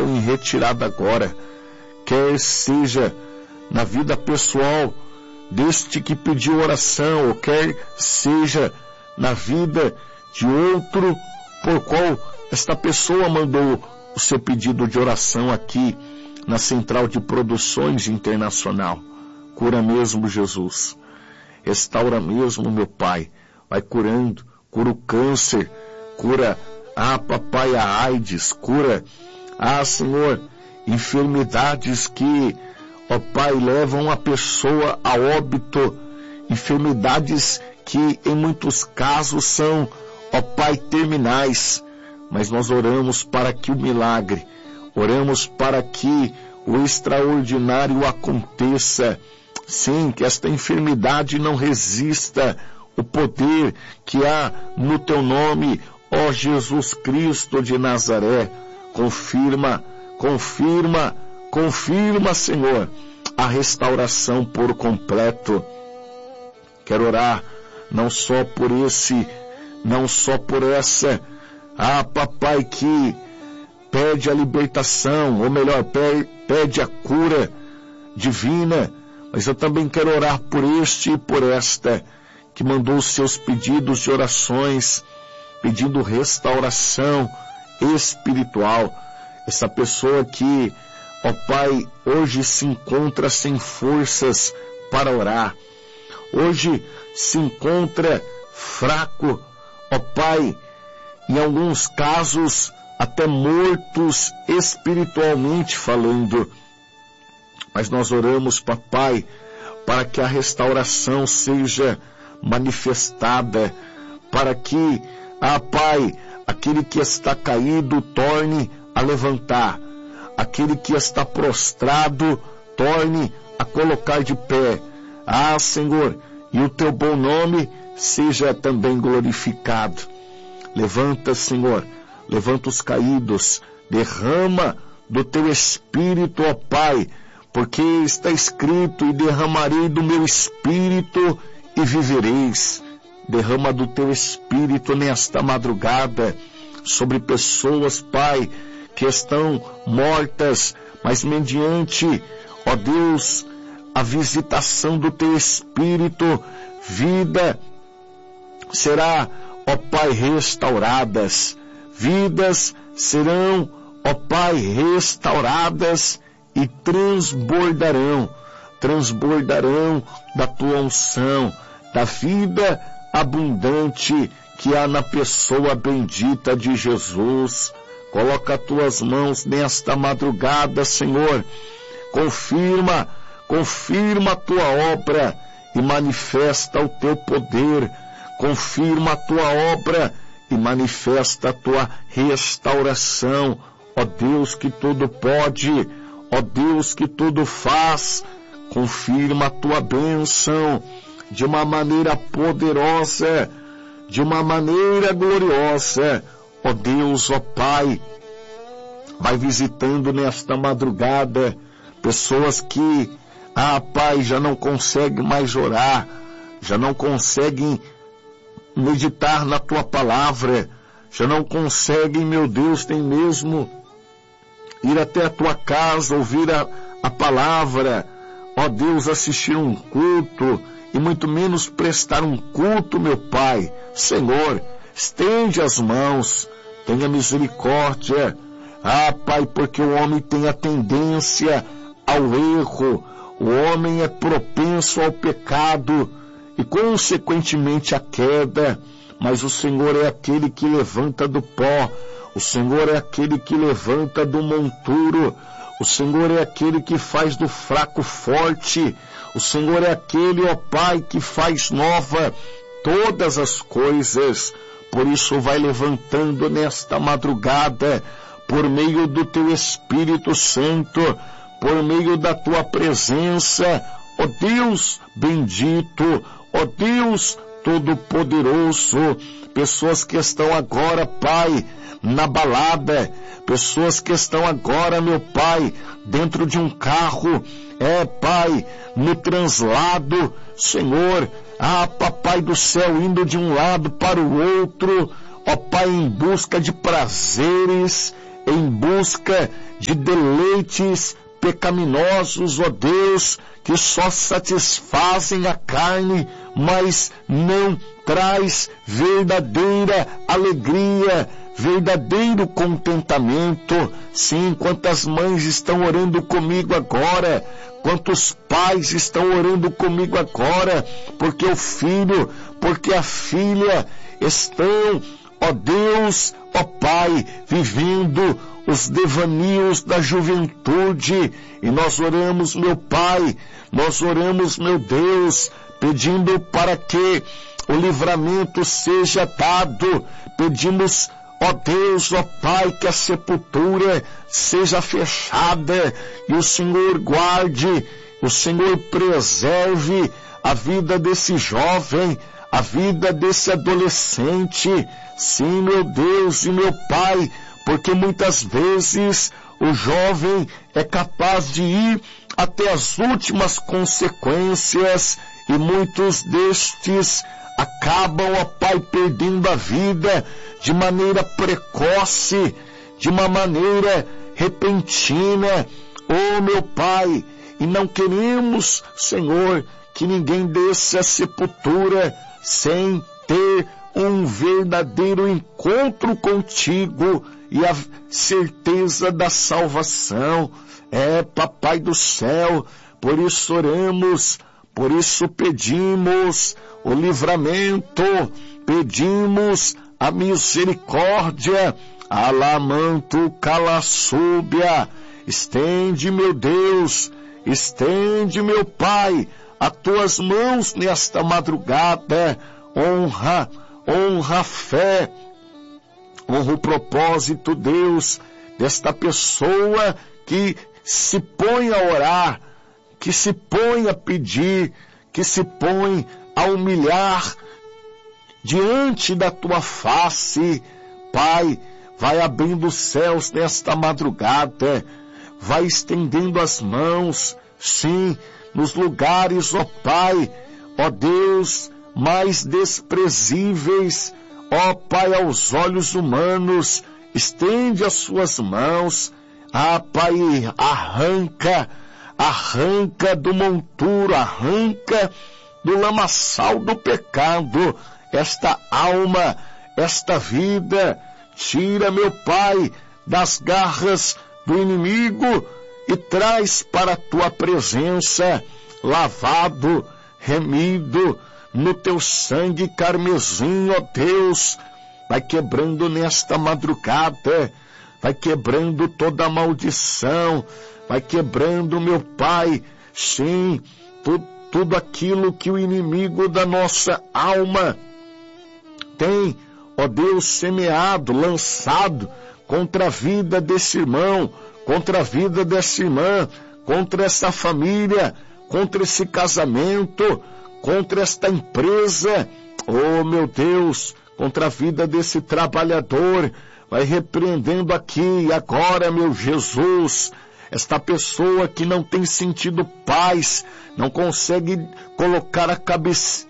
estão em retirada agora, quer seja na vida pessoal deste que pediu oração, ou quer seja na vida de outro por qual esta pessoa mandou o seu pedido de oração aqui na Central de Produções Internacional. Cura mesmo, Jesus. Restaura mesmo, meu Pai. Vai curando, cura o câncer, cura, papai, a AIDS, cura, Senhor, enfermidades que, Pai, levam a pessoa a óbito, enfermidades que em muitos casos são, Pai, terminais, mas nós oramos para que o milagre, oramos para que o extraordinário aconteça, sim, que esta enfermidade não resista o poder que há no teu nome, ó Jesus Cristo de Nazaré. Confirma, Senhor, a restauração por completo. Quero orar não só por essa, papai, que pede a libertação, ou melhor, pede a cura divina, mas eu também quero orar por este e por esta, que mandou os seus pedidos de orações, pedindo restauração espiritual. Essa pessoa que, Pai, hoje se encontra sem forças para orar, hoje se encontra fraco, Pai, em alguns casos até mortos espiritualmente falando. Mas nós oramos, papai, para que a restauração seja manifestada, para que, Pai, aquele que está caído torne a levantar, aquele que está prostrado torne a colocar de pé. Senhor, e o teu bom nome seja também glorificado. Levanta, Senhor, levanta os caídos, derrama do teu Espírito, ó Pai, porque está escrito: e derramarei do meu Espírito e vivereis. Derrama do teu Espírito nesta madrugada sobre pessoas, Pai, que estão mortas, mas mediante, ó Deus, a visitação do teu Espírito, vida será, ó Pai, restauradas. Vidas serão, ó Pai, restauradas e transbordarão da tua unção, da vida abundante que há na pessoa bendita de Jesus. Coloca as tuas mãos nesta madrugada, Senhor. Confirma a tua obra e manifesta o teu poder. Confirma a tua obra e manifesta a tua restauração. Ó Deus que tudo pode, ó Deus que tudo faz, confirma a tua bênção de uma maneira poderosa, de uma maneira gloriosa. Ó Deus, ó Pai, vai visitando nesta madrugada pessoas que, Pai, já não conseguem mais orar, já não conseguem meditar na tua palavra, já não conseguem, meu Deus, tem mesmo ir até a tua casa, ouvir a palavra, ó Deus, assistir um culto, e muito menos prestar um culto, meu Pai. Senhor, estende as mãos, tenha misericórdia, Pai, porque o homem tem a tendência ao erro, o homem é propenso ao pecado e consequentemente à queda, mas o Senhor é aquele que levanta do pó, o Senhor é aquele que levanta do monturo, o Senhor é aquele que faz do fraco forte, o Senhor é aquele, ó Pai, que faz nova todas as coisas. Por isso vai levantando nesta madrugada, por meio do teu Espírito Santo, por meio da tua presença, ó Deus bendito, ó Deus todo-poderoso, pessoas que estão agora, Pai, na balada, pessoas que estão agora, meu Pai, dentro de um carro, Pai, no translado, Senhor, Papai do céu, indo de um lado para o outro, ó Pai, em busca de prazeres, em busca de deleites pecaminosos, ó Deus, que só satisfazem a carne, mas não traz verdadeira alegria, verdadeiro contentamento. Sim, quantas mães estão orando comigo agora, quantos pais estão orando comigo agora, porque o filho, porque a filha estão, ó Deus, ó Pai, vivendo os devanios da juventude, e nós oramos, meu Pai, nós oramos, meu Deus, pedindo para que o livramento seja dado, pedimos, ó Deus, ó Pai, que a sepultura seja fechada, e o Senhor guarde, o Senhor preserve a vida desse jovem, a vida desse adolescente. Sim, meu Deus e meu Pai, porque muitas vezes o jovem é capaz de ir até as últimas consequências, e muitos destes acabam, ó Pai, perdendo a vida de maneira precoce, de uma maneira repentina, ó meu Pai, e não queremos, Senhor, que ninguém desça à sepultura sem ter um verdadeiro encontro contigo e a certeza da salvação. Papai do céu, por isso oramos, por isso pedimos o livramento, pedimos a misericórdia. Alamanto calaçúbia, estende, meu Deus, estende, meu Pai, as tuas mãos nesta madrugada. Honra a fé, honra o propósito, Deus, desta pessoa que se põe a orar, que se põe a pedir, que se põe a humilhar diante da tua face. Pai, vai abrindo os céus nesta madrugada, vai estendendo as mãos, sim, nos lugares, ó Pai, ó Deus, mais desprezíveis, ó Pai, aos olhos humanos. Estende as suas mãos, Pai, arranca do monturo, arranca do lamaçal do pecado esta alma, esta vida. Tira, meu Pai, das garras do inimigo e traz para a tua presença, lavado, remido no teu sangue carmesim, ó Deus. Vai quebrando nesta madrugada, vai quebrando toda a maldição, vai quebrando, meu Pai, sim, tudo aquilo que o inimigo da nossa alma tem, ó Deus, semeado, lançado contra a vida desse irmão, contra a vida dessa irmã, contra essa família, contra esse casamento, contra esta empresa, oh meu Deus, contra a vida desse trabalhador. Vai repreendendo aqui e agora, meu Jesus, esta pessoa que não tem sentido paz, não consegue colocar a cabeça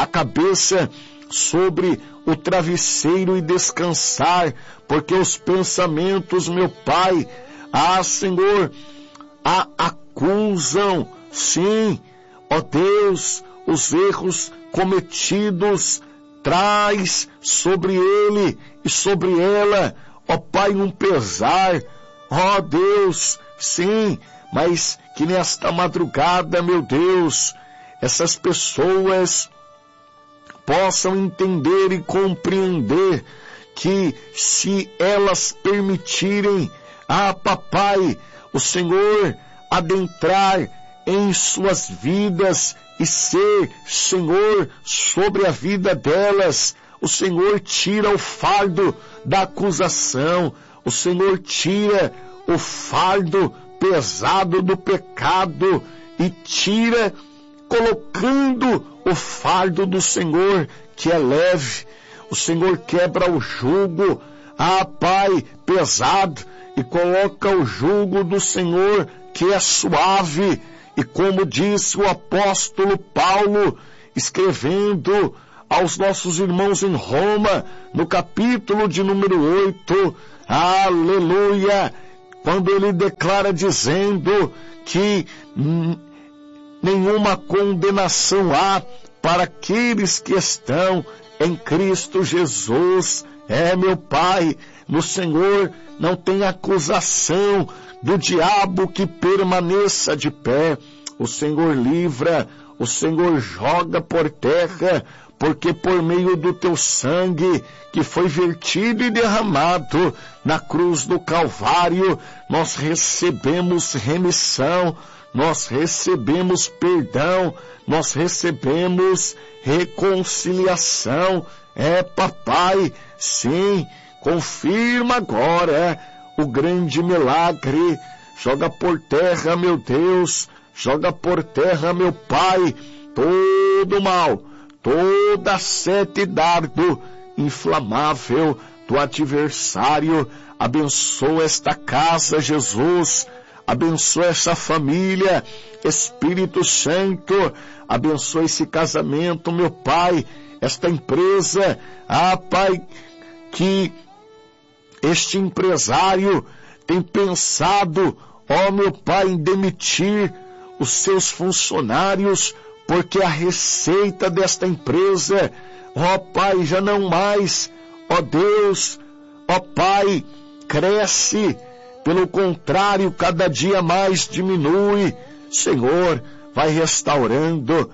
sobre o travesseiro e descansar, porque os pensamentos, meu Pai, Senhor, a acusam, sim, ó Deus, os erros cometidos, traz sobre ele e sobre ela, ó Pai, um pesar, ó Deus, sim, mas que nesta madrugada, meu Deus, essas pessoas possam entender e compreender que se elas permitirem, Papai, o Senhor adentrar em suas vidas e ser Senhor sobre a vida delas, o Senhor tira o fardo da acusação, o Senhor tira o fardo pesado do pecado e tira, colocando o fardo do Senhor, que é leve. O Senhor quebra o jugo, Pai, pesado, e coloca o jugo do Senhor, que é suave. E como disse o apóstolo Paulo, escrevendo aos nossos irmãos em Roma, no capítulo de número 8, aleluia, quando ele declara dizendo que nenhuma condenação há para aqueles que estão em Cristo Jesus. Meu Pai, no Senhor não tem acusação do diabo que permaneça de pé. O Senhor livra, o Senhor joga por terra, porque por meio do teu sangue que foi vertido e derramado na cruz do Calvário, nós recebemos remissão, nós recebemos perdão, nós recebemos reconciliação. Papai, sim, confirma agora o grande milagre. Joga por terra, meu Deus, joga por terra, meu Pai, todo mal, toda sete e dardo inflamável do adversário. Abençoa esta casa, Jesus. Abençoa essa família, Espírito Santo. Abençoa esse casamento, meu Pai, esta empresa. Pai, que este empresário tem pensado, meu Pai, em demitir os seus funcionários, porque a receita desta empresa, Pai, já não mais, Deus, Pai, cresce. Pelo contrário, cada dia mais diminui. Senhor, vai restaurando,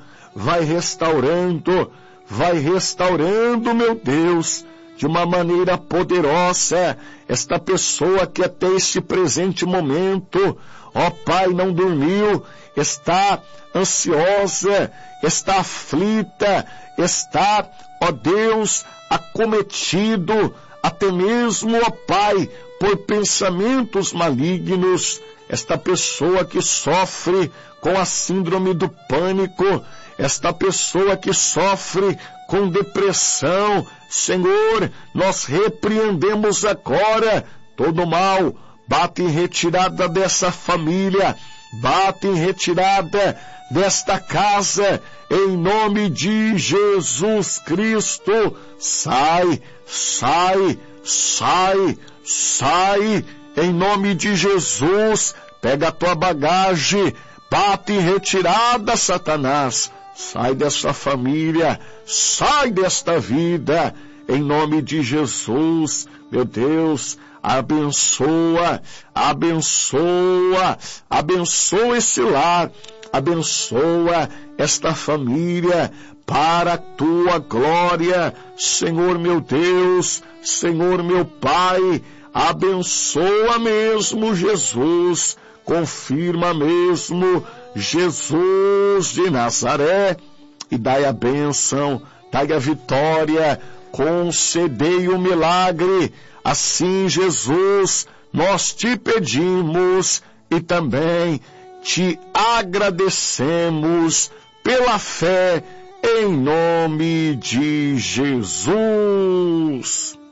meu Deus, de uma maneira poderosa, esta pessoa que até este presente momento, Pai, não dormiu, está ansiosa, está aflita, está, Deus, acometido, até mesmo, Pai, por pensamentos malignos. Esta pessoa que sofre com a síndrome do pânico, esta pessoa que sofre com depressão, Senhor, nós repreendemos agora todo mal. Bate em retirada dessa família, bate em retirada desta casa, em nome de Jesus Cristo. Sai, em nome de Jesus. Pega a tua bagagem, bate em retirada, Satanás. Sai dessa família, sai desta vida, em nome de Jesus. Meu Deus, abençoa esse lar, abençoa esta família, para a tua glória, Senhor meu Deus, Senhor meu Pai. Abençoa mesmo, Jesus, confirma mesmo, Jesus de Nazaré, e dai a bênção, dai a vitória, concedei o milagre. Assim, Jesus, nós te pedimos e também te agradecemos pela fé, em nome de Jesus.